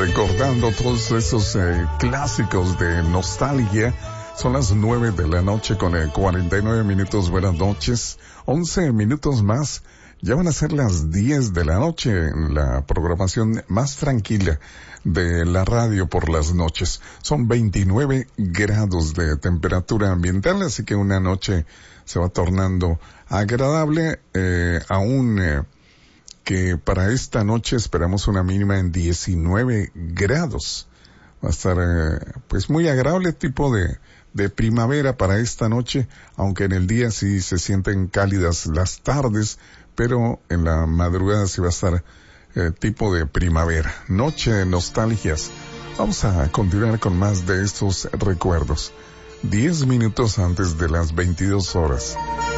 recordando todos esos clásicos de nostalgia. Son las 9 de la noche con 49 minutos. Buenas noches. 11 minutos más. Ya van a ser las 10 de la noche en la programación más tranquila de la radio por las noches. Son 29 grados de temperatura ambiental, así que una noche se va tornando agradable, aún que para esta noche esperamos una mínima en 19 grados. Va a estar pues muy agradable, tipo de primavera para esta noche, aunque en el día sí se sienten cálidas las tardes, pero en la madrugada sí va a estar tipo de primavera. Noche de nostalgias. Vamos a continuar con más de estos recuerdos. 10 minutos antes de las 22 horas.